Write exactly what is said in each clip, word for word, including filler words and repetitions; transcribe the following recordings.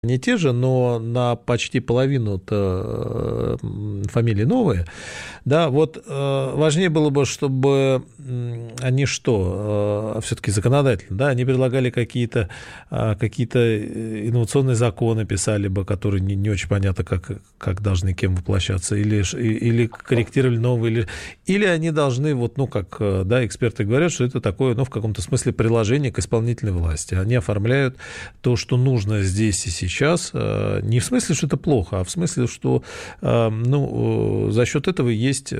не те же, но на почти половину-то фамилии новые. Да, вот важнее было бы, чтобы они что, все-таки законодательно, да, они предлагали какие-то, какие-то инновационные законы, писали бы, которые не, не очень понятно, как, как должны кем воплощаться, или, или корректировали новые, или, или они должны, вот, ну, как, да, эксперты говорят, что это такое, ну, в каком-то смысле приложение к исполнительной власти. Они оформляют то, что нужно здесь и сейчас. Сейчас не в смысле, что это плохо, а в смысле, что ну, за счет этого есть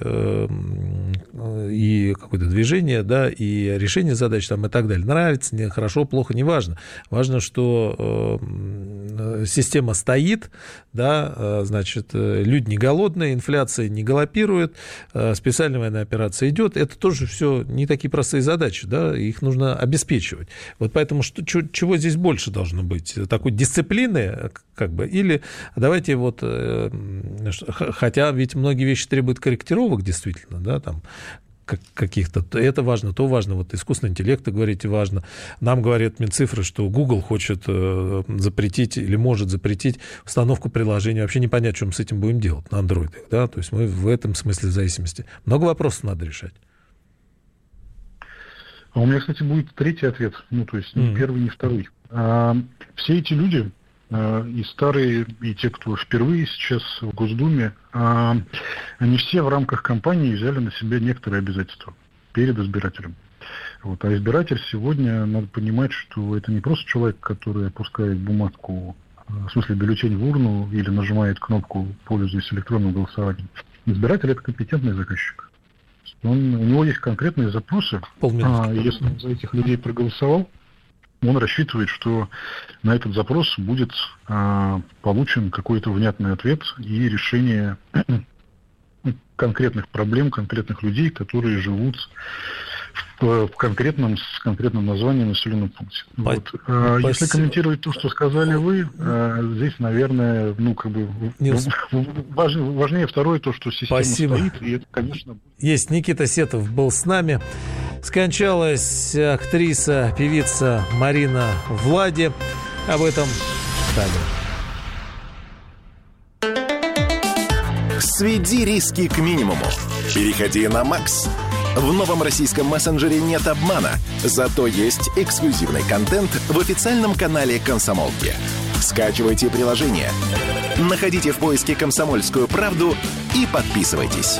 и какое-то движение, да, и решение задач там, и так далее. Нравится, не, хорошо, плохо, не важно. Важно, что система стоит, да, значит, люди не голодные, инфляция не галопирует, специальная военная операция идет. Это тоже все не такие простые задачи, да, их нужно обеспечивать. Вот поэтому что, чего здесь больше должно быть? Такой дисциплины, как бы, или давайте вот, хотя ведь многие вещи требуют корректировок, действительно, да, там, каких-то, это важно, то важно, вот искусственный интеллект, говорите, важно. Нам говорят Минцифры, что Google хочет запретить или может запретить установку приложений, вообще не понять, что мы с этим будем делать на андроидах, да, то есть мы в этом смысле в зависимости. Много вопросов надо решать. А у меня, кстати, будет третий ответ, ну, то есть ни mm. первый, ни второй. А, все эти люди, и старые, и те, кто впервые сейчас в Госдуме, они все в рамках кампании взяли на себя некоторые обязательства перед избирателем. Вот. А избиратель сегодня, надо понимать, что это не просто человек, который опускает бумажку, в смысле бюллетень в урну или нажимает кнопку «Пользуясь электронным голосованием». Избиратель – это компетентный заказчик. Он, у него есть конкретные запросы. А если он за этих людей проголосовал, он рассчитывает, что на этот запрос будет а, получен какой-то внятный ответ и решение конкретных проблем, конкретных людей, которые живут в, в конкретном, с конкретным названием населенном пункте. Вот. А, если комментировать то, что сказали вы, а, здесь, наверное, ну, как бы важ, важнее второе, то, что система Спасибо. Стоит, и это, конечно... Есть. Никита Сетов был с нами. Скончалась актриса, певица Марина Влади. Об этом далее. Сведи риски к минимуму. Переходи на Макс. В новом российском мессенджере нет обмана, зато есть эксклюзивный контент в официальном канале «Комсомолки». Скачивайте приложение, находите в поиске «Комсомольскую правду» и подписывайтесь.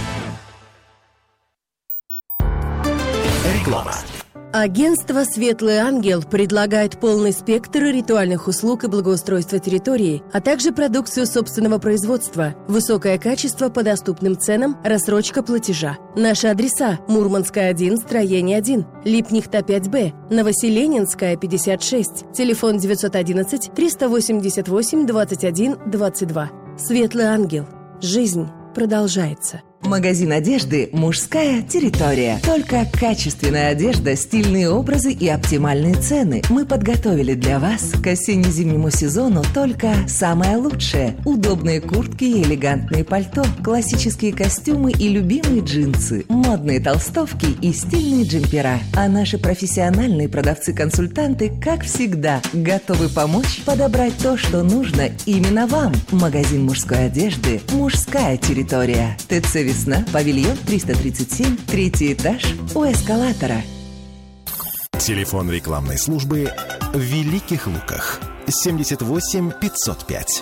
Реклама. Агентство «Светлый ангел» предлагает полный спектр ритуальных услуг и благоустройства территории, а также продукцию собственного производства, высокое качество по доступным ценам, рассрочка платежа. Наши адреса: Мурманская, один, строение один, Липнихта, пять Б, Новоселенинская, пятьдесят шесть, телефон девятьсот одиннадцать триста восемьдесят восемь двадцать один двадцать два. «Светлый ангел». Жизнь продолжается. Магазин одежды «Мужская территория». Только качественная одежда, стильные образы и оптимальные цены. Мы подготовили для вас к осенне-зимнему сезону только самое лучшее. Удобные куртки и элегантные пальто, классические костюмы и любимые джинсы, модные толстовки и стильные джемпера. А наши профессиональные продавцы-консультанты, как всегда, готовы помочь подобрать то, что нужно именно вам. Магазин мужской одежды «Мужская территория». ТЦ «Весна», павильон триста тридцать семь, третий этаж, у эскалатора. Телефон рекламной службы в Великих Луках. семьдесят восемь пятьсот пять.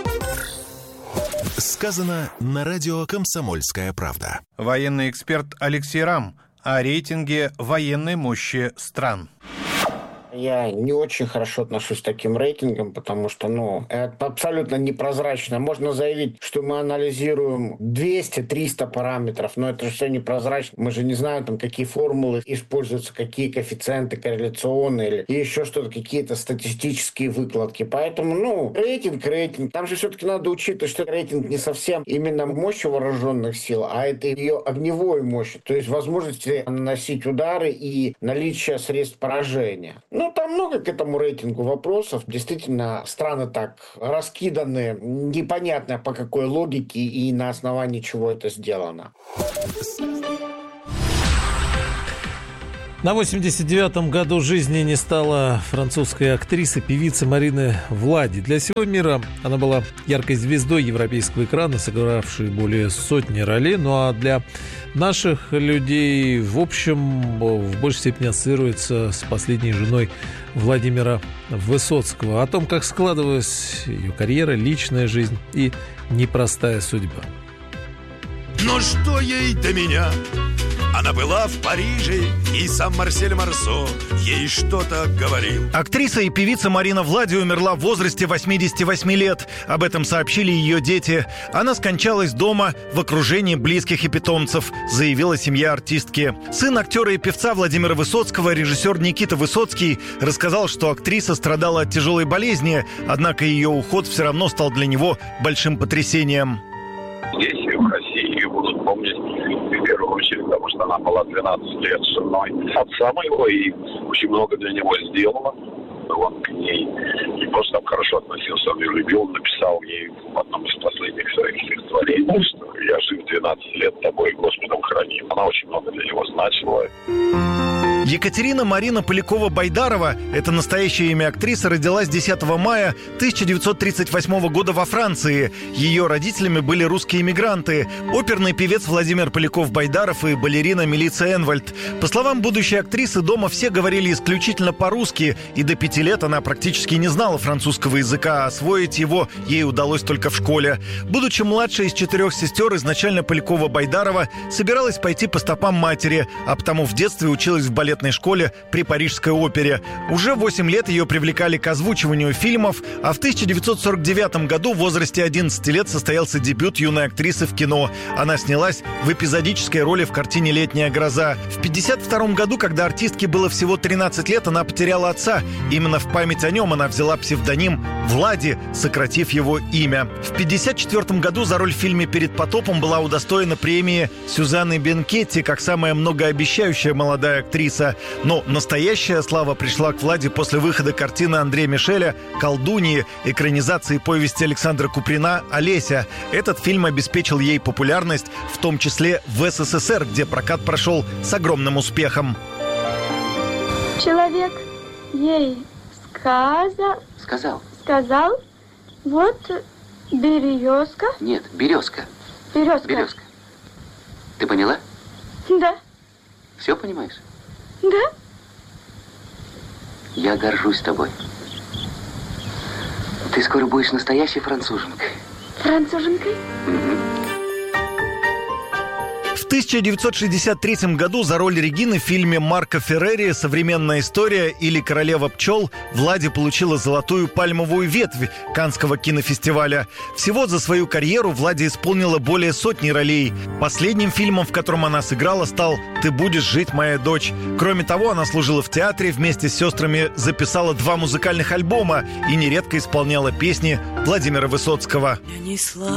Сказано на радио «Комсомольская правда». Военный эксперт Алексей Рам о рейтинге военной мощи стран. Я не очень хорошо отношусь к таким рейтингам, потому что, ну, это абсолютно непрозрачно. Можно заявить, что мы анализируем двести-триста параметров, но это же все непрозрачно. Мы же не знаем, там, какие формулы используются, какие коэффициенты корреляционные или еще что-то, какие-то статистические выкладки. Поэтому, ну, рейтинг, рейтинг. Там же все-таки надо учитывать, что рейтинг не совсем именно мощи вооруженных сил, а это ее огневой мощи, то есть возможности наносить удары и наличие средств поражения. Ну, там много к этому рейтингу вопросов. Действительно, страны так раскиданы, непонятно по какой логике и на основании чего это сделано. На восемьдесят девятом году жизни не стало французской актрисы, певицы Марины Влади. Для всего мира она была яркой звездой европейского экрана, сыгравшей более сотни ролей. Ну а для наших людей, в общем, в большей степени ассоциируется с последней женой Владимира Высоцкого. О том, как складывалась ее карьера, личная жизнь и непростая судьба. Но что ей до меня? Она была в Париже, и сам Марсель Марсо ей что-то говорил. Актриса и певица Марина Влади умерла в возрасте восьмидесяти восьми лет. Об этом сообщили ее дети. Она скончалась дома в окружении близких и питомцев, заявила семья артистки. Сын актера и певца Владимира Высоцкого, режиссер Никита Высоцкий, рассказал, что актриса страдала от тяжелой болезни, однако ее уход все равно стал для него большим потрясением. Здесь, в России, ее будут помнить в первую очередь, потому что она была двенадцать лет женой отца моего и очень много для него сделала. Он к ней не просто там хорошо относился, он ее любил, он написал ей в одном из последних своих стихотворений, что «Я жив двенадцать лет тобой, Господом храни». Она очень много для него значила. Екатерина Марина Полякова-Байдарова, это настоящее имя актрисы, родилась десятого мая тысяча девятьсот тридцать восьмого года во Франции. Ее родителями были русские эмигранты, оперный певец Владимир Поляков-Байдаров и балерина Милица Энвальд. По словам будущей актрисы, дома все говорили исключительно по-русски, и до пяти лет она практически не знала французского языка, а освоить его ей удалось только в школе. Будучи младшей из четырех сестер, изначально Полякова-Байдарова собиралась пойти по стопам матери, а потому в детстве училась в балетной школе при Парижской опере. Уже в восемь лет ее привлекали к озвучиванию фильмов, а в тысяча девятьсот сорок девятом году в возрасте одиннадцати лет состоялся дебют юной актрисы в кино. Она снялась в эпизодической роли в картине «Летняя гроза». В пятьдесят втором году, когда артистке было всего тринадцать лет, она потеряла отца. Именно в память о нем она взяла псевдоним Влади, сократив его имя. В пятьдесят четвертом году за роль в фильме «Перед потопом» была удостоена премии Сюзанны Бенкетти как самая многообещающая молодая актриса. Но настоящая слава пришла к Влади после выхода картины Андрея Мишеля «Колдуньи», экранизации повести Александра Куприна «Олеся». Этот фильм обеспечил ей популярность, в том числе в СССР, где прокат прошел с огромным успехом. Человек ей сказал... Сказал. Сказал, вот березка... Нет, березка. Березка. Березка. Ты поняла? Да. Все понимаешь? Да. Я горжусь тобой. Ты скоро будешь настоящей француженкой. Француженкой? Угу. В тысяча девятьсот шестьдесят третьем году за роль Регины в фильме Марко Феррери «Современная история» или «Королева пчел» Влади получила золотую пальмовую ветвь Каннского кинофестиваля. Всего за свою карьеру Влади исполнила более сотни ролей. Последним фильмом, в котором она сыграла, стал «Ты будешь жить, моя дочь». Кроме того, она служила в театре, вместе с сестрами записала два музыкальных альбома и нередко исполняла песни Владимира Высоцкого.